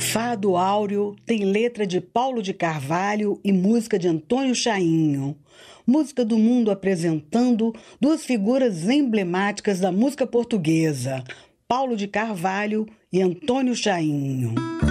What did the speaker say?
Fado Áureo tem letra de Paulo de Carvalho e música de Antônio Chainho. Música do Mundo apresentando duas figuras emblemáticas da música portuguesa, Paulo de Carvalho e Antônio Chainho.